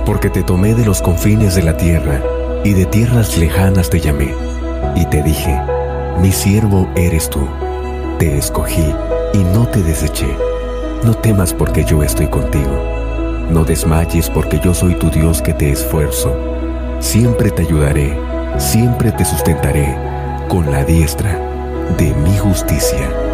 Porque te tomé de los confines de la tierra, y de tierras lejanas te llamé, y te dije, mi siervo eres tú. Te escogí y no te deseché. No temas porque yo estoy contigo. No desmayes porque yo soy tu Dios que te esfuerzo. Siempre te ayudaré, siempre te sustentaré con la diestra de mi justicia.